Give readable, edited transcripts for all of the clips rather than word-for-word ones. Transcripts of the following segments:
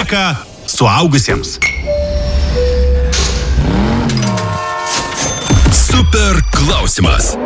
Rubrika suaugusiems. Super klausimas.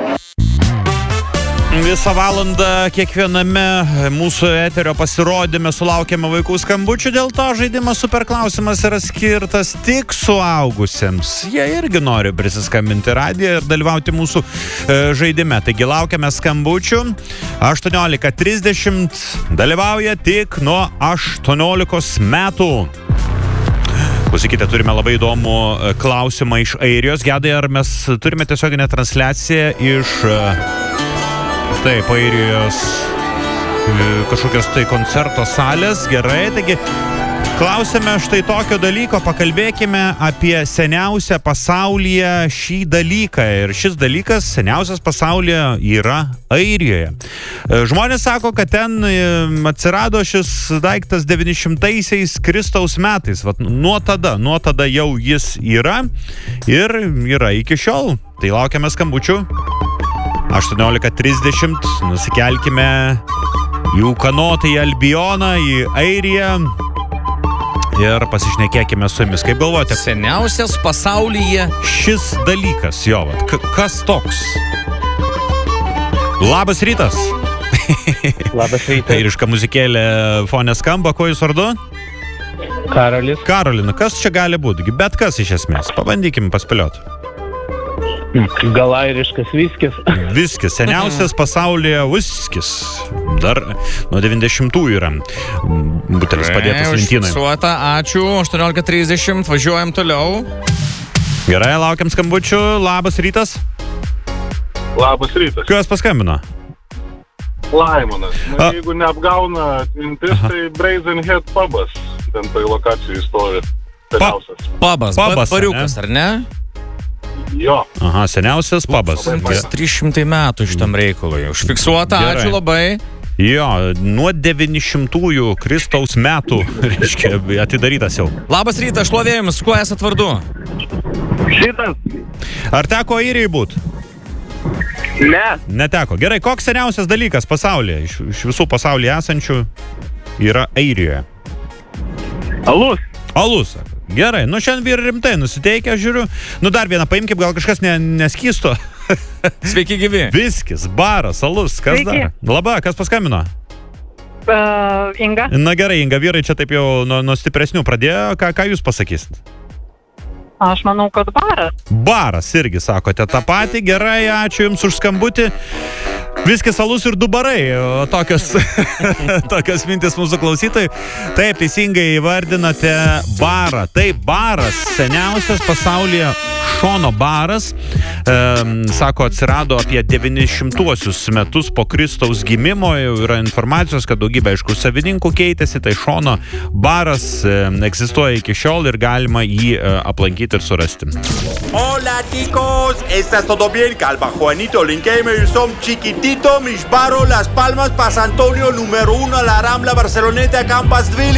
Visą valandą kiekviename mūsų eterio pasirodyme sulaukiame vaikų skambučių, dėl to žaidimas Super klausimas yra skirtas tik suaugusiems. Jie irgi nori prisiskambinti radiją ir dalyvauti mūsų žaidime. Taigi laukiame skambučių. 18:30 dalyvauja tik nuo 18 metų. Klausykite, turime labai įdomų klausimą iš Airijos. Gedai, ar mes turime tiesioginę transliaciją iš... Taip, Airijos kažkokios tai koncerto salės. Gerai, taigi klausime štai tokio dalyko, pakalbėkime apie seniausią pasaulyje šį dalyką. Ir šis dalykas seniausias pasaulyje yra Airijoje. Žmonės sako, kad ten atsirado šis daiktas 900-aisiais Kristaus metais. Vat, nuo tada jau jis yra ir yra iki šiol. Tai laukiame skambučių. 18:30 nusikelkime į Ukanotą, į Albioną, į Airiją ir pasišnekėkime su jumis. Kaip galvojate? Seniausias pasaulyje šis dalykas, jo, kas toks? Labas rytas. Labas rytas. Airiška muzikėlė fone skamba. Kuo jūs vardu? Karolis. Karolina, kas čia gali būti? Bet kas iš esmės? Pabandykim paspėlioti. Gal airiškas viskis? Viskis, seniausias pasaulyje viskis. Dar nuo 90-ųjų yra butelis padėtas lentynai. Užfiksuota, ačiū. 18:30, važiuojam toliau. Gerai, laukiam skambučių. Labas rytas. Labas rytas. Kas paskambino? Laimonas. Jeigu neapgauna mintis, tai Brazen Head pubas. Ten tai lokacijų stovi. Seniausias. Pubas, bariukas, ar ne? Jo. Aha, seniausias pubas. 300 metų šitam reikalui. Užfiksuota, Gerai. ačiū labai. Jo, nuo 900-ųjų Kristaus metų, reiškia, atidarytas jau. Labas rytas, šlovėjimus, kuo esat vardu? Šitas? Ar teko Airijai būt? Ne. Neteko. Gerai, koks seniausias dalykas pasaulyje, iš visų pasaulyje esančių, yra Airijoje? Alus. Alus. Gerai, šiandien vyrai rimtai nusiteikę, žiūriu. Dar vieną paimkim, gal kažkas neskysto. Sveiki gyvi. Viskis, baras, alus, kas Sveiki. dar? Labą, kas paskambino? Inga. Na gerai, Inga, vyrai čia taip jau nuo stipresnių pradėjo. Ką jūs pasakysit? Aš manau, kad baras. Baras irgi sakote tą patį. Gerai, ačiū Jums už skambutį. Viskis, alus ir du barai. Tokios mintis mūsų klausytojai. Taip, teisingai įvardinate barą. Taip, baras, seniausias pasaulyje šono baras. Sako, atsirado apie 900-uosius metus po Kristaus gimimo. Jau yra informacijos, kad daugybė, aišku, savininkų keitėsi. Tai šono baras egzistuoja iki šiol ir galima jį aplankyti ir surasti. Hola chicos, ¿estás todo bien? Calva Juanito Linkemer, son chiquitito, mis barros, Las Palmas, Pas Antonio, número 1, La Rambla, Barceloneta, Campasville.